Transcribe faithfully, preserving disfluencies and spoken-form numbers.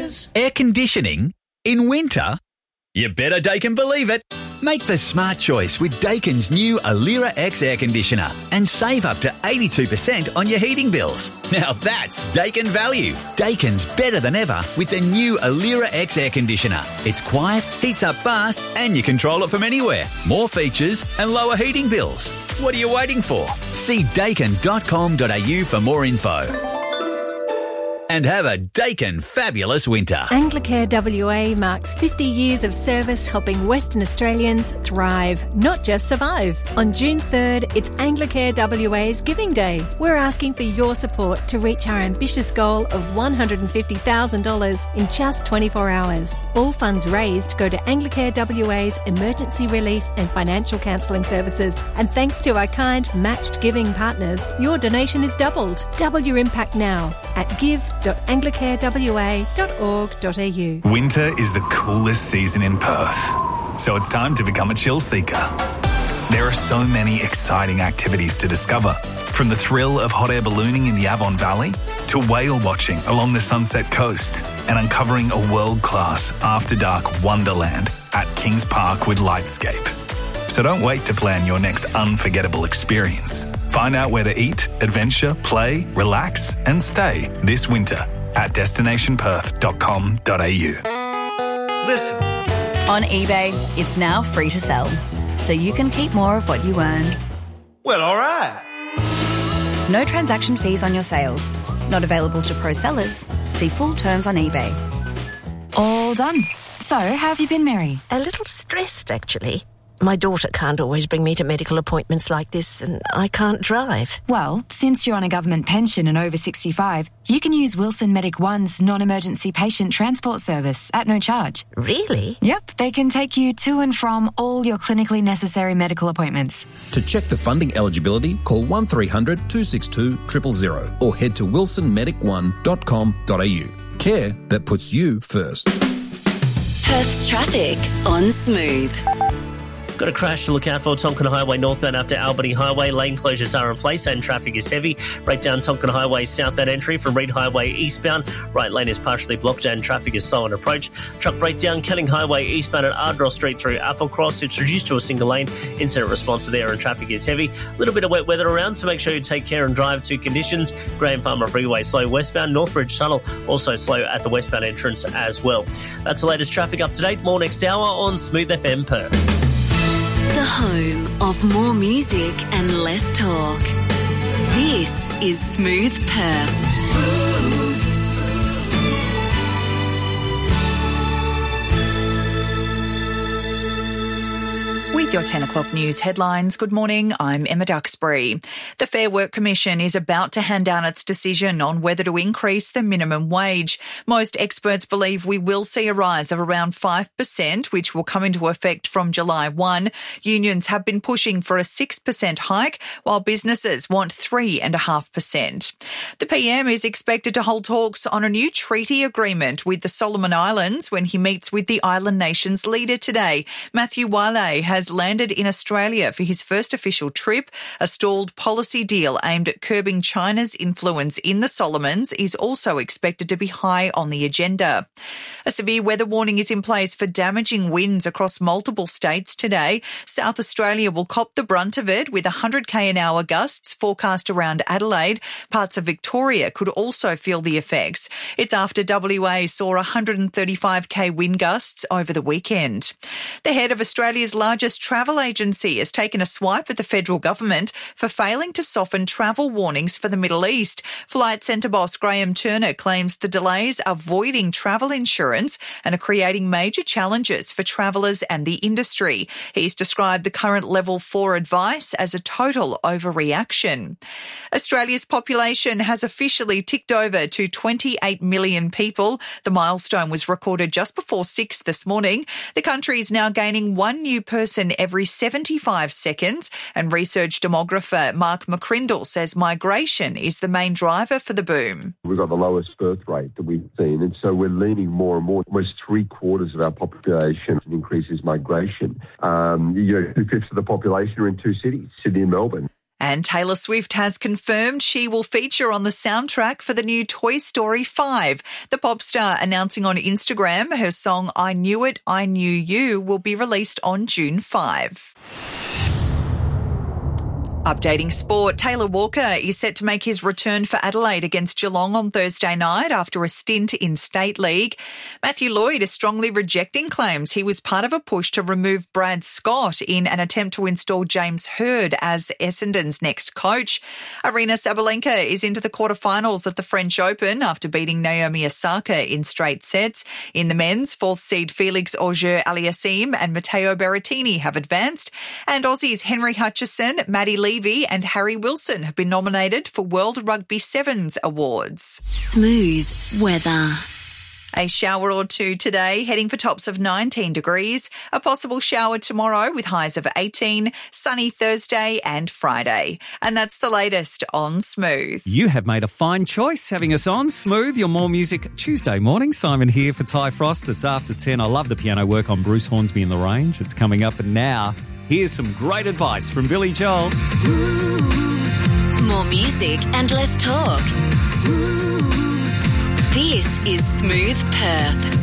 is air conditioning in winter? You better Daikin believe it. Make the smart choice with Daikin's new Alira X air conditioner and save up to eighty-two percent on your heating bills. Now that's Daikin value. Daikin's better than ever with the new Alira X air conditioner. It's quiet, heats up fast, and you control it from anywhere. More features and lower heating bills. What are you waiting for? See daikin dot com dot a u for more info. And have a Daikin fabulous winter. Anglicare W A marks fifty years of service helping Western Australians thrive, not just survive. On June third, it's Anglicare W A's Giving Day. We're asking for your support to reach our ambitious goal of one hundred fifty thousand dollars in just twenty-four hours. All funds raised go to Anglicare W A's emergency relief and financial counselling services. And thanks to our kind matched giving partners, your donation is doubled. Double your impact now at give dot anglicare w a dot org dot a u. Winter is the coolest season in Perth, so it's time to become a chill seeker. There are so many exciting activities to discover, from the thrill of hot air ballooning in the Avon Valley to whale watching along the Sunset Coast and uncovering a world-class after-dark wonderland at Kings Park with Lightscape. So don't wait to plan your next unforgettable experience. Find out where to eat, adventure, play, relax and stay this winter at destination perth dot com dot a u. Listen. On eBay, it's now free to sell, so you can keep more of what you earn. Well, all right. No transaction fees on your sales. Not available to pro sellers. See full terms on eBay. All done. So, how have you been, Mary? A little stressed, actually. My daughter can't always bring me to medical appointments like this, and I can't drive. Well, since you're on a government pension and over sixty-five, you can use Wilson Medic One's non-emergency patient transport service at no charge. Really? Yep, they can take you to and from all your clinically necessary medical appointments. To check the funding eligibility, call one three hundred two six two zero zero zero or head to wilson medic one dot com dot a u. Care that puts you first. Perth's traffic on Smooth. Got a crash to look out for. Tonkin Highway northbound after Albany Highway. Lane closures are in place and traffic is heavy. Breakdown Tonkin Highway southbound entry from Reed Highway eastbound. Right lane is partially blocked and traffic is slow on approach. Truck breakdown Canning Highway eastbound at Ardross Street through Applecross. It's reduced to a single lane. Incident response there and traffic is heavy. A little bit of wet weather around, so make sure you take care and drive to conditions. Graham Farmer Freeway slow westbound. Northbridge Tunnel also slow at the westbound entrance as well. That's the latest traffic up to date. More next hour on Smooth F M Perth. The home of more music and less talk. This is Smooth Perth. Smooth. With your ten o'clock news headlines, good morning, I'm Emma Duxbury. The Fair Work Commission is about to hand down its decision on whether to increase the minimum wage. Most experts believe we will see a rise of around five percent, which will come into effect from July first. Unions have been pushing for a six percent hike, while businesses want three point five percent. The P M is expected to hold talks on a new treaty agreement with the Solomon Islands when he meets with the island nation's leader today. Matthew Wale has landed in Australia for his first official trip. A stalled policy deal aimed at curbing China's influence in the Solomons is also expected to be high on the agenda. A severe weather warning is in place for damaging winds across multiple states today. South Australia will cop the brunt of it with one hundred k an hour gusts forecast around Adelaide. Parts of Victoria could also feel the effects. It's after W A saw one hundred thirty-five k wind gusts over the weekend. The head of Australia's largest travel agency has taken a swipe at the federal government for failing to soften travel warnings for the Middle East. Flight Centre boss Graham Turner claims the delays are voiding travel insurance and are creating major challenges for travellers and the industry. He's described the current level four advice as a total overreaction. Australia's population has officially ticked over to twenty-eight million people. The milestone was recorded just before six this morning. The country is now gaining one new person every seventy-five seconds, and research demographer Mark McCrindle says migration is the main driver for the boom. We've got the lowest birth rate that we've seen, and so we're leaning more and more. Almost three quarters of our population increases migration. Um, you know, two-fifths of the population are in two cities, Sydney and Melbourne. And Taylor Swift has confirmed she will feature on the soundtrack for the new Toy Story five. The pop star announcing on Instagram her song I Knew It, I Knew You will be released on June fifth. Updating sport, Taylor Walker is set to make his return for Adelaide against Geelong on Thursday night after a stint in State League. Matthew Lloyd is strongly rejecting claims he was part of a push to remove Brad Scott in an attempt to install James Hird as Essendon's next coach. Arina Sabalenka is into the quarterfinals of the French Open after beating Naomi Osaka in straight sets. In the men's, fourth seed Felix Auger-Aliassime and Matteo Berrettini have advanced, and Aussies Henry Hutchison, Maddie Levy and Harry Wilson have been nominated for World Rugby Sevens awards. Smooth weather. A shower or two today, heading for tops of nineteen degrees. A possible shower tomorrow with highs of eighteen, sunny Thursday and Friday. And that's the latest on Smooth. You have made a fine choice having us on Smooth, your More Music Tuesday morning. Simon here for Ty Frost. It's after ten. I love the piano work on Bruce Hornsby in the Range. It's coming up, and now here's some great advice from Billy Joel. More music and less talk. This is Smooth Perth.